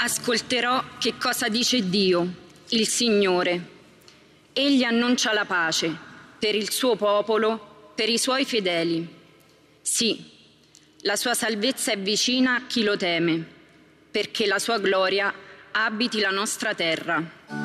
Ascolterò che cosa dice Dio, il Signore. Egli annuncia la pace per il suo popolo, per i suoi fedeli. Sì, la sua salvezza è vicina a chi lo teme, perché la sua gloria abiti la nostra terra.